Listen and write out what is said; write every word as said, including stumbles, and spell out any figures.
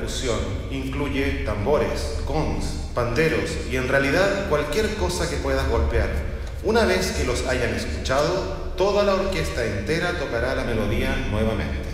percusión incluye tambores, congas, panderos y en realidad cualquier cosa que puedas golpear. Una vez que los hayan escuchado, toda la orquesta entera tocará la melodía nuevamente.